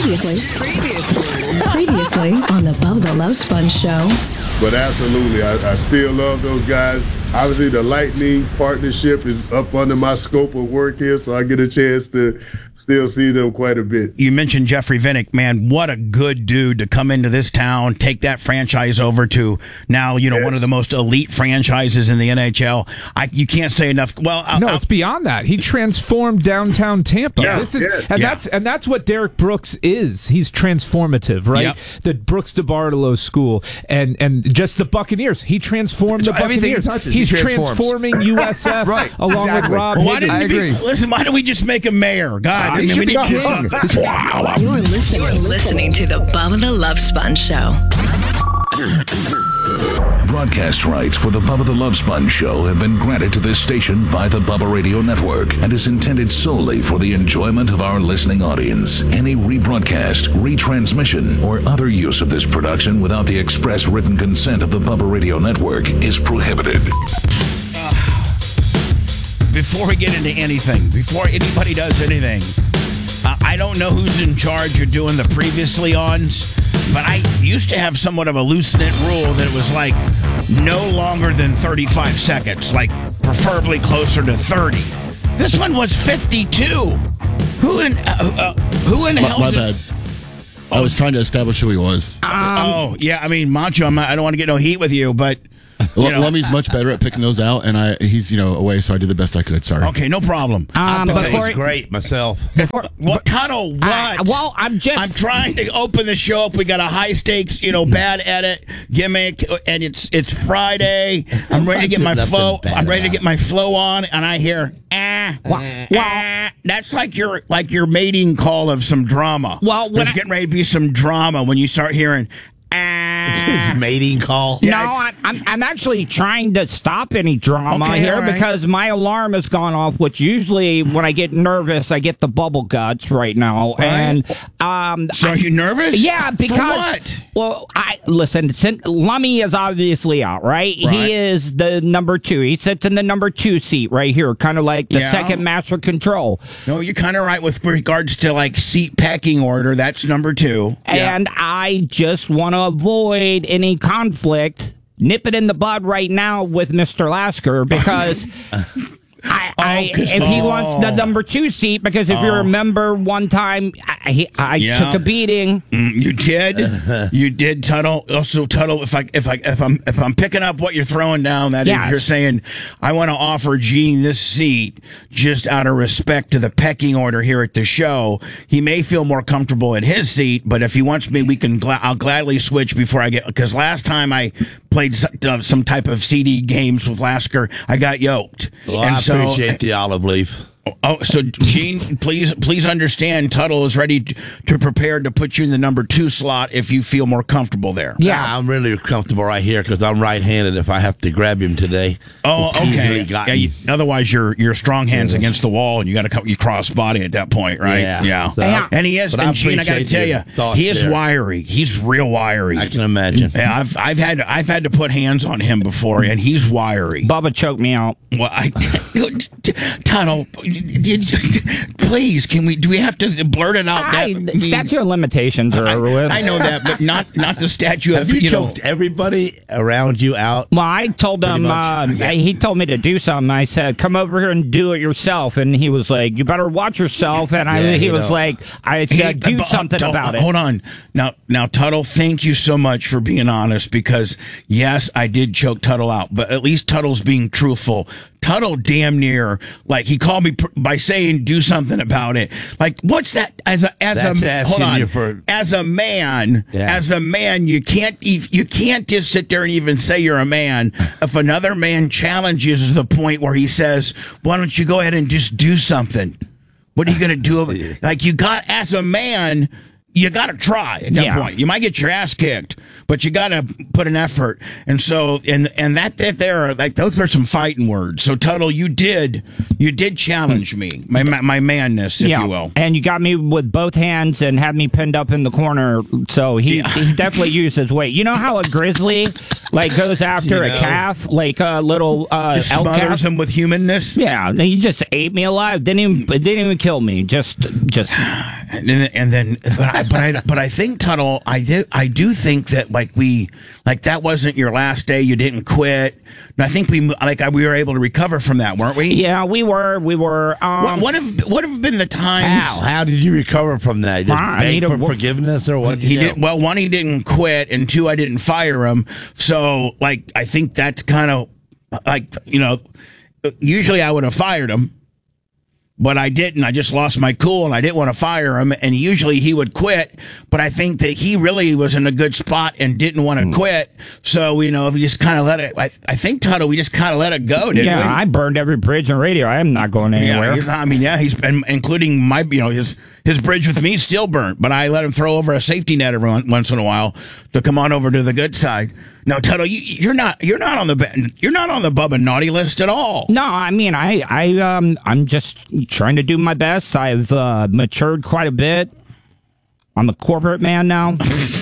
Previously on the Bubba the Love Sponge Show. But absolutely, I still love those guys. Obviously, the Lightning partnership is up under my scope of work here, so I get a chance to still see them quite a bit. You mentioned Jeffrey Vinik, man. What a good dude to come into this town, take that franchise over to now, one of the most elite franchises in the NHL. You can't say enough. Well, it's beyond that. He transformed downtown Tampa. That's what Derek Brooks is. He's transformative, right? Yep. The Brooks DeBartolo school and just the Buccaneers. He transformed the Buccaneers. He's transforming USF right, along with Rob. Why don't we just make him mayor? God, we need to do something. You're listening to the Bubba the Love Sponge Show. Broadcast rights for the Bubba the Love Sponge Show have been granted to this station by the Bubba Radio Network and is intended solely for the enjoyment of our listening audience. Any rebroadcast, retransmission, or other use of this production without the express written consent of the Bubba Radio Network is prohibited. Before we get into anything, before anybody does anything, I don't know who's in charge of doing the previously ons, but I used to have somewhat of a loose-knit rule that it was like no longer than 35 seconds, like preferably closer to 30. This one was 52. Who in hell? My bad. I was trying to establish who he was. I mean, Macho, I don't want to get no heat with you, but... Lummy's much better at picking those out, and he's away, so I did the best I could. Sorry. Okay, no problem. I thought it was great myself. Tuttle, what? I'm trying to open the show up. We got a high stakes, bad edit gimmick, and it's Friday. I'm ready to get my flow. I'm ready to get my flow on, and I hear that's like your mating call of some drama. Well, there's getting ready to be some drama when you start hearing. It's mating call. No, I'm actually trying to stop any drama here because my alarm has gone off, which usually when I get nervous, I get the bubble guts right now. Right. And so are you nervous? Yeah, because for what? Well, listen, Lummy is obviously out, right? He is the number 2. He sits in the number 2 seat right here, kind of like the second master control. No, you're kind of right with regards to like seat pecking order. That's number 2. And I just want to avoid any conflict. Nip it in the bud right now with Mr. Lasker because if he wants the number 2 seat, because if you remember one time I took a beating. You did, Tuttle. Also, Tuttle, if I'm picking up what you're throwing down, that is, you're saying I want to offer Gene this seat just out of respect to the pecking order here at the show. He may feel more comfortable in his seat, but if he wants me, I'll gladly switch before I get, because last time I played some type of CD games with Lasker, I got yoked. Well, I appreciate the olive leaf. Oh, so Gene, please understand, Tuttle is ready to prepare to put you in the number 2 slot if you feel more comfortable there. Yeah, I'm really comfortable right here because I'm right-handed. If I have to grab him today, okay. Otherwise, your strong hands against the wall, and you cross body at that point, right? Yeah. So, and he is. And Gene, I got to tell you, he is wiry. He's real wiry. I can imagine. Yeah, I've had to put hands on him before, and he's wiry. Bubba choked me out. Well, Tuttle. Please, do we have to blurt it out? Statute of limitations are over with. I know that, but not the statute of... Have you choked everybody around you out? Well, I told him, he told me to do something. I said, come over here and do it yourself. And he was like, you better watch yourself. And he was like, I said, do something about it. Hold on. Now, Tuttle, thank you so much for being honest, because, yes, I did choke Tuttle out, but at least Tuttle's being truthful. Tuttle damn near, like, he called me by saying do something about it. Like, what's that? As a man, you can't just sit there and even say you're a man. If another man challenges to the point where he says, why don't you go ahead and just do something? What are you going to do? Like, as a man, you got to try at that point. You might get your ass kicked, but you got to put an effort. And so, and that there are like, those are some fighting words. So Tuttle, you did challenge me, my manness, if you will. And you got me with both hands and had me pinned up in the corner. So he definitely used his weight. You know how a grizzly goes after a calf, like a little just elk smothers calf? him with humanness? Yeah, he just ate me alive. Didn't even kill me. Just And then, but I think Tuttle, I do think that that wasn't your last day. You didn't quit. And I think we were able to recover from that, weren't we? Yeah, we were. What have been the times? How did you recover from that? Just beg for forgiveness, or what? He did. Well, one, he didn't quit, and two, I didn't fire him. So, I think that's kind of usually I would have fired him. But I didn't. I just lost my cool, and I didn't want to fire him. And usually he would quit, but I think that he really was in a good spot and didn't want to quit. So, we just kind of let it. I think, Tuttle, we just kind of let it go, didn't we? Yeah, I burned every bridge on radio. I am not going anywhere. He's been, including my, his bridge with me still burnt, but I let him throw over a safety net every once in a while to come on over to the good side. Now, Tuttle, you're not on the Bubba naughty list at all. No, I mean, I'm just trying to do my best. I've matured quite a bit. I'm a corporate man now.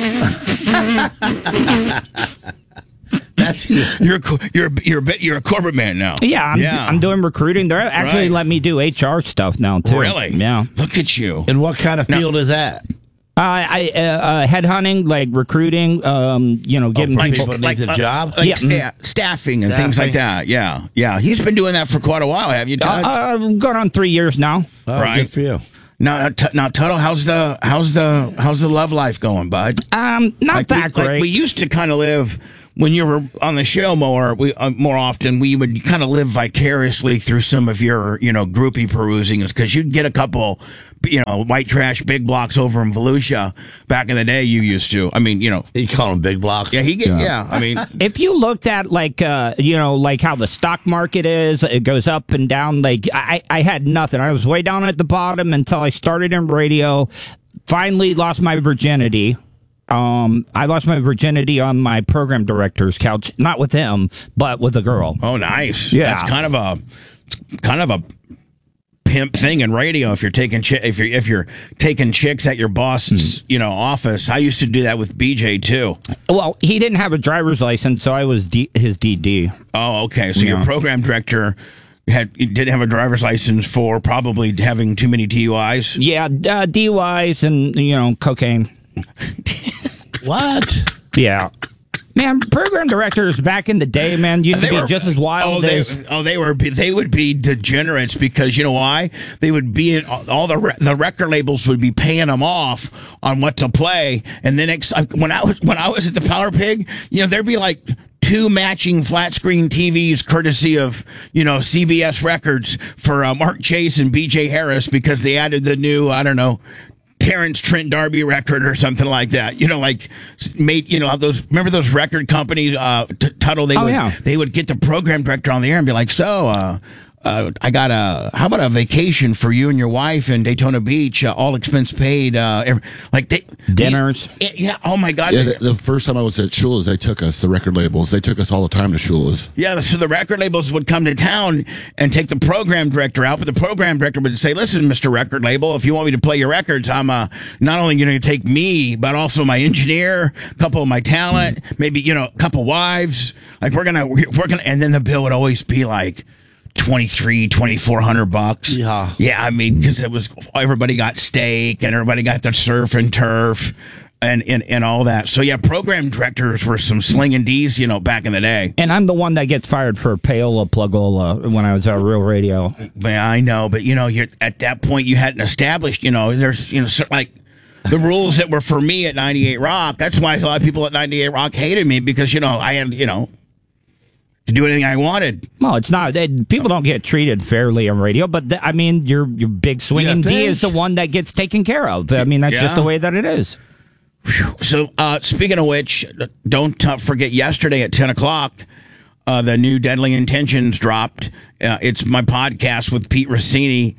You're a corporate man now. Yeah, I'm doing recruiting. They're actually letting me do HR stuff now too. Really? Yeah. Look at you. And what kind of field is that? Headhunting, like recruiting, getting people need a job, staffing and things like that. Yeah. He's been doing that for quite a while, have you, Todd? Going on 3 years now. Oh, right, good for you. Now, Tuttle, how's the love life going, bud? Not that great. We used to kind of live. When you were on the show more often, we would kind of live vicariously through some of your, groupie perusings, because you'd get a couple, white trash big blocks over in Volusia back in the day. You used to. I mean, you call them big blocks. Yeah, I mean, if you looked at like how the stock market is, it goes up and down. Like I had nothing. I was way down at the bottom until I started in radio. Finally lost my virginity. I lost my virginity on my program director's couch, not with him, but with a girl. Oh, nice. Yeah. That's kind of a pimp thing in radio. If you're taking if you're taking chicks at your boss's, office. I used to do that with BJ too. Well, he didn't have a driver's license, so I was his DD. Oh, okay. So your program director didn't have a driver's license for probably having too many DUIs. Yeah, DUIs and cocaine. What? Yeah. Man, program directors back in the day, man, used to be just as wild as... they would be degenerates, because you know why? They would be all the record labels would be paying them off on what to play, and then when I was at the Power Pig, there'd be like 2 matching flat screen TVs courtesy of, CBS Records for Mark Chase and BJ Harris, because they added the new, I don't know, Terrence Trent D'Arby record or something like that. Remember those record companies, Tuttle, they would get the program director on the air and be like, so, I got how about a vacation for you and your wife in Daytona Beach, all expense paid, dinners. Oh my God. Yeah, the first time I was at Shula's, they took us, the record labels, they took us all the time to Shula's. Yeah, so the record labels would come to town and take the program director out, but the program director would say, listen, Mr. Record Label, if you want me to play your records, I'm not only going to take me, but also my engineer, a couple of my talent, maybe, a couple wives. Like we're gonna, and then the bill would always be like $2,400. Yeah, I mean, because it was, everybody got steak and everybody got the surf and turf and all that. So yeah, program directors were some slinging D's, back in the day. And I'm the one that gets fired for payola plugola when I was at Real Radio. Yeah, I know, but you're at that point you hadn't established, there's like the rules that were for me at 98 Rock. That's why a lot of people at 98 Rock hated me, because I had to do anything I wanted. Well, it's not. People don't get treated fairly on radio, but your big swinging D is the one that gets taken care of. I mean, that's just the way that it is. So, speaking of which, don't forget yesterday at 10 o'clock, the new Deadly Intentions dropped. It's my podcast with Pete Rossini.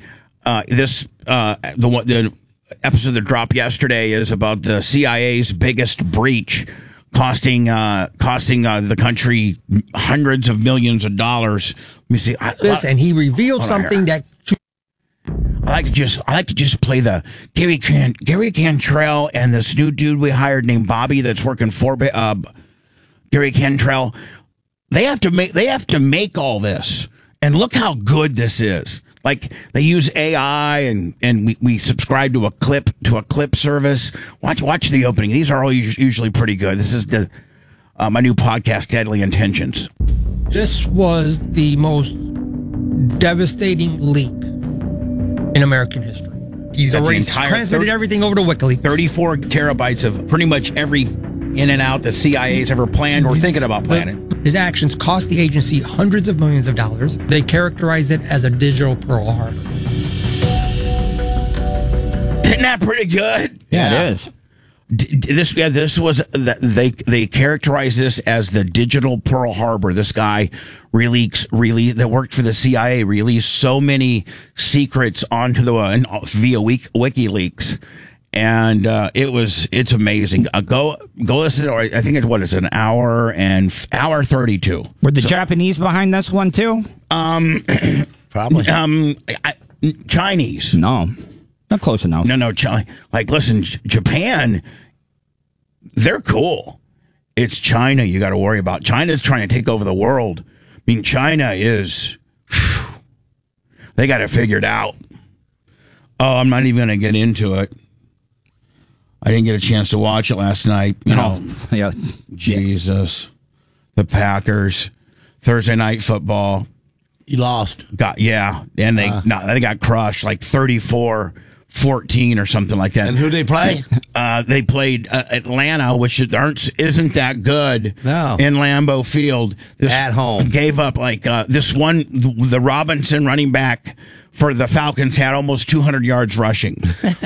The episode that dropped yesterday is about the CIA's biggest breach, costing the country hundreds of millions of dollars. Let me see. Listen, he revealed something that. I like to just play the Gary Cantrell and this new dude we hired named Bobby that's working for Gary Cantrell. They have to make all this, and look how good this is. Like they use AI and we subscribe to a clip service. Watch the opening. These are all usually pretty good. This is my new podcast, Deadly Intentions. This was the most devastating leak in American history. He's already transmitted everything over to WikiLeaks. 34 terabytes of pretty much every in and out the CIA's ever planned or thinking about planning. His actions cost the agency hundreds of millions of dollars. They characterized it as a digital Pearl Harbor. Isn't that pretty good? Yeah, it is. This was they characterize this as the digital Pearl Harbor. This guy that worked for the CIA released so many secrets onto the via WikiLeaks, and it's amazing. Go listen to it. I think it's an hour 32. Were the Japanese behind this one too? Probably. Chinese. No. Not close enough. No, like, listen, Japan, they're cool. It's China you got to worry about. China's trying to take over the world. I mean, China is, they got it figured out. Oh, I'm not even going to get into it. I didn't get a chance to watch it last night. Yeah. Jesus. The Packers, Thursday night football. You lost. And they got crushed like 34-14 or something like that. And who they play? They played Atlanta, which isn't that good. No. In Lambeau Field. At home. Gave up the Robinson running back for the Falcons had almost 200 yards rushing.